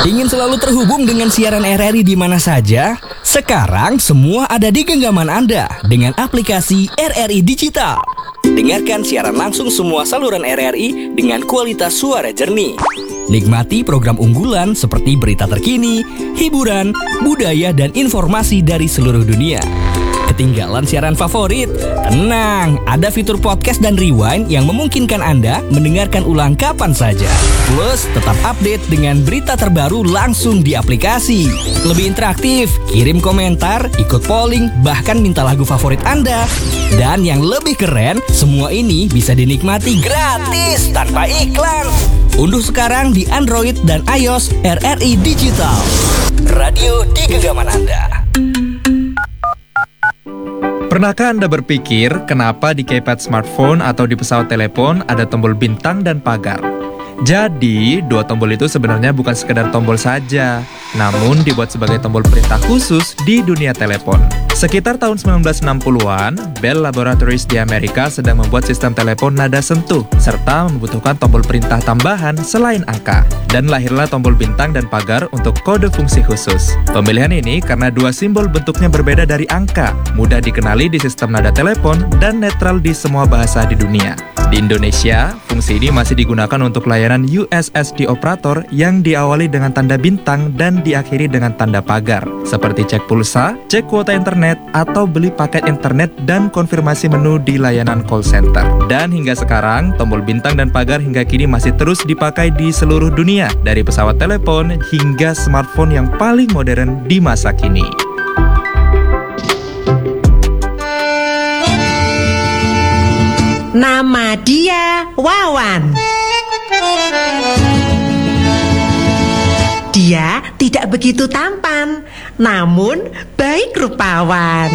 Ingin selalu terhubung dengan siaran RRI di mana saja? Sekarang semua ada di genggaman Anda dengan aplikasi RRI Digital. Dengarkan siaran langsung semua saluran RRI dengan kualitas suara jernih. Nikmati program unggulan seperti berita terkini, hiburan, budaya, dan informasi dari seluruh dunia. Ketinggalan siaran favorit? Tenang, ada fitur podcast dan rewind yang memungkinkan Anda mendengarkan ulang kapan saja. Plus, tetap update dengan berita terbaru langsung di aplikasi. Lebih interaktif, kirim komentar, ikut polling, bahkan minta lagu favorit Anda. Dan yang lebih keren, semua ini bisa dinikmati gratis tanpa iklan. Unduh sekarang di Android dan iOS RRI Digital. Radio di genggaman Anda. Pernahkah Anda berpikir kenapa di keypad smartphone atau di pesawat telepon ada tombol bintang dan pagar? Jadi, dua tombol itu sebenarnya bukan sekedar tombol saja, namun dibuat sebagai tombol perintah khusus di dunia telepon. Sekitar tahun 1960-an, Bell Laboratories di Amerika sedang membuat sistem telepon nada sentuh, serta membutuhkan tombol perintah tambahan selain angka. Dan lahirlah tombol bintang dan pagar untuk kode fungsi khusus. Pemilihan ini karena dua simbol bentuknya berbeda dari angka, mudah dikenali di sistem nada telepon, dan netral di semua bahasa di dunia. Di Indonesia, fungsi ini masih digunakan untuk layanan USSD operator yang diawali dengan tanda bintang dan diakhiri dengan tanda pagar, seperti cek pulsa, cek kuota internet, atau beli paket internet dan konfirmasi menu di layanan call center. Dan hingga sekarang, tombol bintang dan pagar hingga kini masih terus dipakai di seluruh dunia, dari pesawat telepon hingga smartphone yang paling modern di masa kini. Nama dia Wawan. Dia tidak begitu tampan, namun baik rupawan.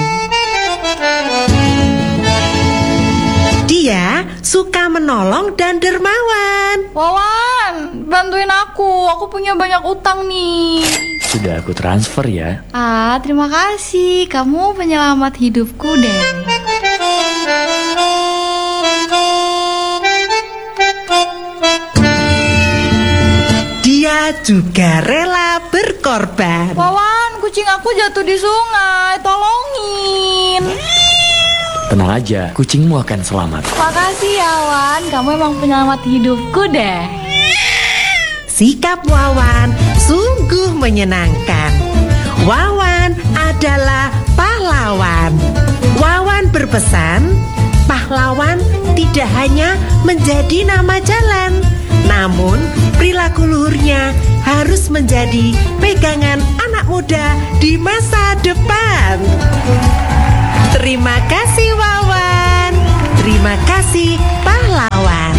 Dia suka menolong dan dermawan. Wawan, bantuin aku punya banyak utang nih. Sudah aku transfer ya. Terima kasih, kamu penyelamat hidupku deh. Dia juga rela berkorban. Wawan, kucing aku jatuh di sungai, tolongin. Tenang aja, kucingmu akan selamat. Makasih ya Wan, kamu emang penyelamat hidupku deh. Sikap Wawan sungguh menyenangkan. Wawan adalah pahlawan. Wawan berpesan, pahlawan tidak hanya menjadi nama jalan, namun perilaku luhurnya harus menjadi pegangan anak muda di masa depan. Terima kasih Wawan. Terima kasih pahlawan.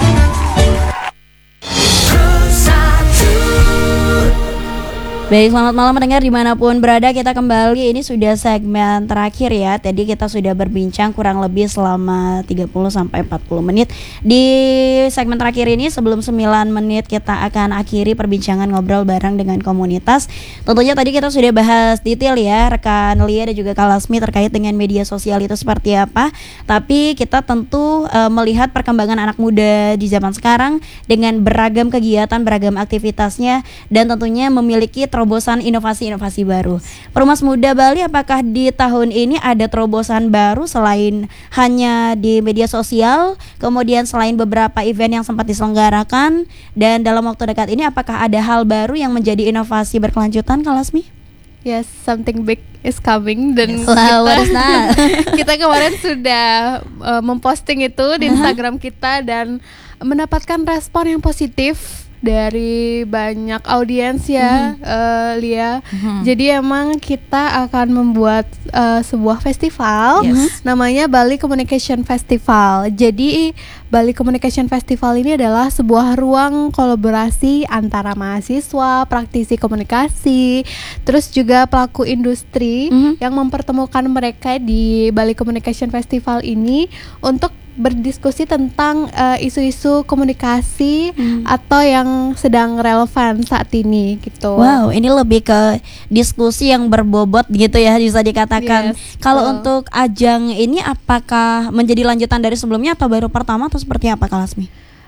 Baik, selamat malam mendengar dimanapun berada. Kita kembali, ini sudah segmen terakhir ya. Tadi kita sudah berbincang kurang lebih selama 30-40 menit. Di segmen terakhir ini sebelum 9 menit kita akan akhiri perbincangan ngobrol bareng dengan komunitas. Tentunya tadi kita sudah bahas detail ya, rekan Lia dan juga Kak Lasmi terkait dengan media sosial itu seperti apa. Tapi kita tentu melihat perkembangan anak muda di zaman sekarang dengan beragam kegiatan, beragam aktivitasnya, dan tentunya memiliki terobosan inovasi-inovasi baru. Perumas Muda Bali, apakah di tahun ini ada terobosan baru selain hanya di media sosial, kemudian selain beberapa event yang sempat diselenggarakan, dan dalam waktu dekat ini apakah ada hal baru yang menjadi inovasi berkelanjutan, Kak Lasmi? Yes, something big is coming. Dan kita kemarin sudah memposting itu di Instagram kita dan mendapatkan respon yang positif dari banyak audiens ya, Lia. Jadi emang kita akan membuat sebuah festival, namanya Bali Communication Festival. Jadi Bali Communication Festival ini adalah sebuah ruang kolaborasi antara mahasiswa, praktisi komunikasi, terus juga pelaku industri yang mempertemukan mereka di Bali Communication Festival ini untuk berdiskusi tentang isu-isu komunikasi atau yang sedang relevan saat ini gitu. Wow, ini lebih ke diskusi yang berbobot gitu ya, bisa dikatakan. Kalau untuk ajang ini apakah menjadi lanjutan dari sebelumnya atau baru pertama atau seperti apa, Kak Lasmi?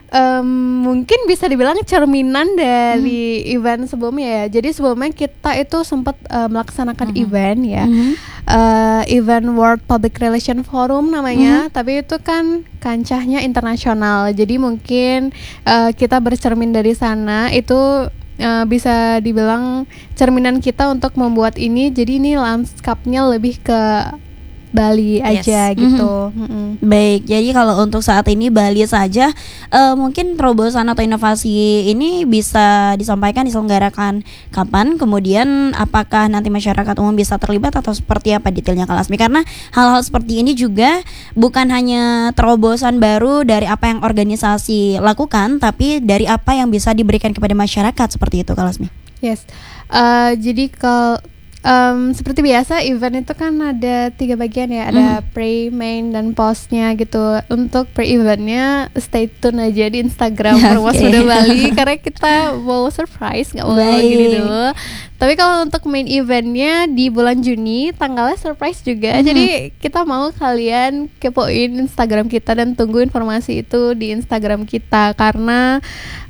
mungkin bisa dibilang cerminan dari event sebelumnya ya. Jadi sebelumnya kita itu sempat melaksanakan event ya, event World Public Relation Forum namanya. Tapi itu kan kancahnya internasional. Jadi mungkin kita bercermin dari sana itu bisa dibilang cerminan kita untuk membuat ini. Jadi ini lanskapnya lebih ke Bali aja gitu. Baik, jadi kalau untuk saat ini Bali saja, mungkin terobosan atau inovasi ini bisa disampaikan diselenggarakan kapan? Kemudian apakah nanti masyarakat umum bisa terlibat atau seperti apa detailnya Kak Lasmi? Karena hal-hal seperti ini juga bukan hanya terobosan baru dari apa yang organisasi lakukan, tapi dari apa yang bisa diberikan kepada masyarakat, seperti itu Kak Lasmi. Yes, jadi kalau seperti biasa event itu kan ada 3 bagian ya, ada pre, main, dan postnya gitu. Untuk pre eventnya stay tune aja di Instagram Perwas Muda Bali karena kita mau surprise, nggak mau gini dulu. Tapi kalau untuk main eventnya di bulan Juni, tanggalnya surprise juga. Jadi kita mau kalian kepoin Instagram kita dan tunggu informasi itu di Instagram kita, karena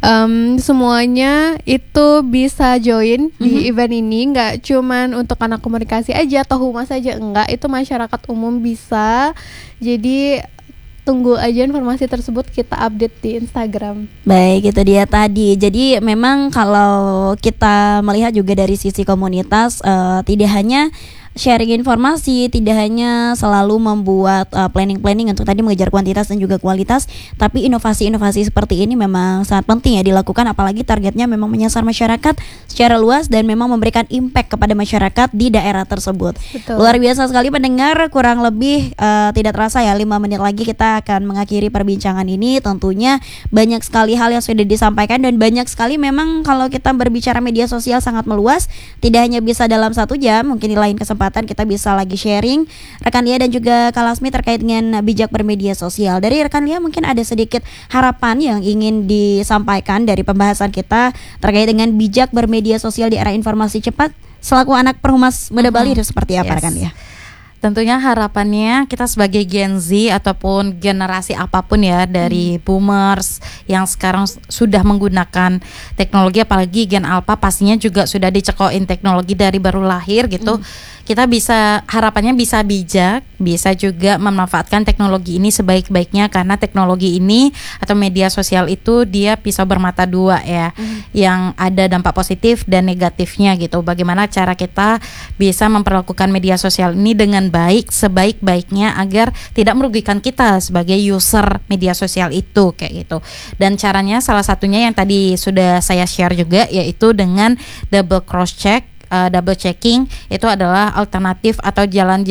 semuanya itu bisa join di event ini. Nggak cuman untuk anak komunikasi aja atau humas aja, enggak, itu masyarakat umum bisa. Jadi tunggu aja informasi tersebut, kita update di Instagram. Baik, itu dia tadi. Jadi memang kalau kita melihat juga dari sisi komunitas, tidak hanya sharing informasi, tidak hanya selalu membuat planning-planning untuk tadi mengejar kuantitas dan juga kualitas, tapi inovasi-inovasi seperti ini memang sangat penting ya dilakukan, apalagi targetnya memang menyasar masyarakat secara luas dan memang memberikan impact kepada masyarakat di daerah tersebut. Betul. Luar biasa sekali pendengar, kurang lebih tidak terasa ya 5 menit lagi kita akan mengakhiri perbincangan ini. Tentunya banyak sekali hal yang sudah disampaikan dan banyak sekali memang kalau kita berbicara media sosial sangat meluas, tidak hanya bisa dalam 1 jam, mungkin di lain kesempatan kita bisa lagi sharing rekan Lia dan juga Kak Lasmi terkait dengan bijak bermedia sosial. Dari rekan Lia mungkin ada sedikit harapan yang ingin disampaikan dari pembahasan kita terkait dengan bijak bermedia sosial di era informasi cepat selaku anak Perhumas Muda Bali, itu seperti apa rekan Lia? Tentunya harapannya kita sebagai Gen Z ataupun generasi apapun ya, dari boomers yang sekarang sudah menggunakan teknologi, apalagi Gen Alpha pastinya juga sudah dicekokin teknologi dari baru lahir gitu. Kita bisa, harapannya bisa bijak, bisa juga memanfaatkan teknologi ini sebaik-baiknya, karena teknologi ini atau media sosial itu dia pisau bermata dua ya, yang ada dampak positif dan negatifnya gitu. Bagaimana cara kita bisa memperlakukan media sosial ini dengan baik, sebaik-baiknya agar tidak merugikan kita sebagai user media sosial itu kayak gitu. Dan caranya salah satunya yang tadi sudah saya share juga, yaitu dengan double cross check. Double checking itu adalah alternatif atau jalan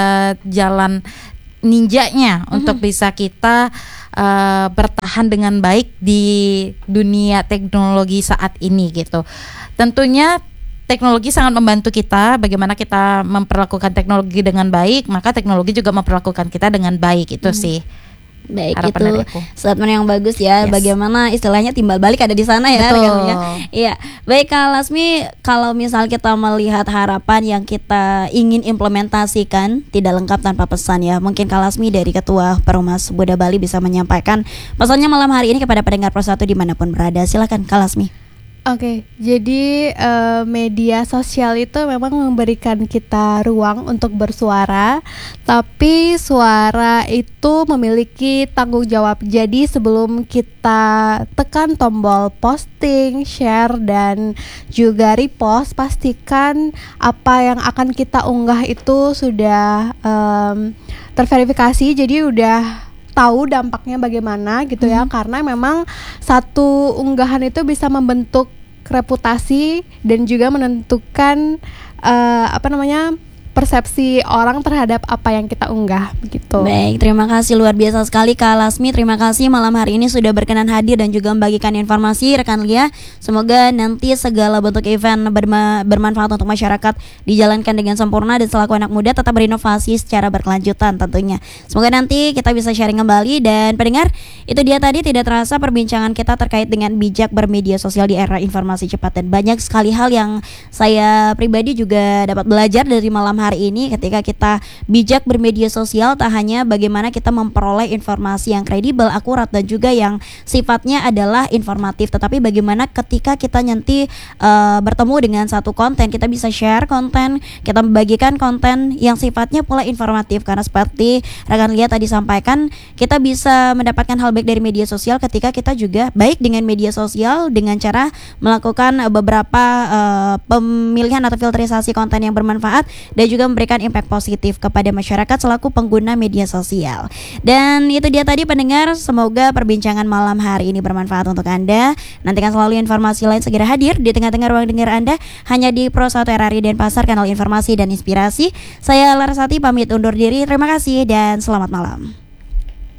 ninjanya untuk bisa kita bertahan dengan baik di dunia teknologi saat ini gitu. Tentunya teknologi sangat membantu kita, bagaimana kita memperlakukan teknologi dengan baik, maka teknologi juga memperlakukan kita dengan baik, itu sih. Baik, harapan itu statement yang bagus ya. Bagaimana istilahnya timbal balik ada di sana ya. Iya. Baik Kak Lasmi, kalau misal kita melihat harapan yang kita ingin implementasikan tidak lengkap tanpa pesan ya. Mungkin Kak Lasmi dari Ketua Perhumas Muda Bali bisa menyampaikan pesannya malam hari ini kepada pendengar Pro 1 dimanapun berada. Silakan Kak Lasmi. Oke, jadi media sosial itu memang memberikan kita ruang untuk bersuara, tapi suara itu memiliki tanggung jawab. Jadi sebelum kita tekan tombol posting, share, dan juga repost, pastikan apa yang akan kita unggah itu sudah terverifikasi, jadi udah tahu dampaknya bagaimana gitu ya, karena memang satu unggahan itu bisa membentuk reputasi dan juga menentukan persepsi orang terhadap apa yang kita unggah begitu. Baik, terima kasih luar biasa sekali Kak Lasmi. Terima kasih malam hari ini sudah berkenan hadir dan juga membagikan informasi rekan Lia. Semoga nanti segala bentuk event bermanfaat untuk masyarakat dijalankan dengan sempurna dan selaku anak muda tetap berinovasi secara berkelanjutan tentunya. Semoga nanti kita bisa sharing kembali. Dan pendengar, itu dia tadi tidak terasa perbincangan kita terkait dengan bijak bermedia sosial di era informasi cepat, dan banyak sekali hal yang saya pribadi juga dapat belajar dari malam hari hari ini ketika kita bijak bermedia sosial, tak hanya bagaimana kita memperoleh informasi yang kredibel, akurat dan juga yang sifatnya adalah informatif, tetapi bagaimana ketika kita nanti bertemu dengan satu konten, kita bisa share konten, kita membagikan konten yang sifatnya pula informatif, karena seperti rekan Lia tadi sampaikan, kita bisa mendapatkan hal baik dari media sosial ketika kita juga baik dengan media sosial dengan cara melakukan beberapa pemilihan atau filterisasi konten yang bermanfaat dan juga memberikan impact positif kepada masyarakat selaku pengguna media sosial. Dan itu dia tadi pendengar, semoga perbincangan malam hari ini bermanfaat untuk Anda. Nantikan selalu informasi lain segera hadir di tengah-tengah ruang dengar Anda hanya di Pro 1 RRI Denpasar, kanal informasi dan inspirasi. Saya Larasati pamit undur diri. Terima kasih dan selamat malam.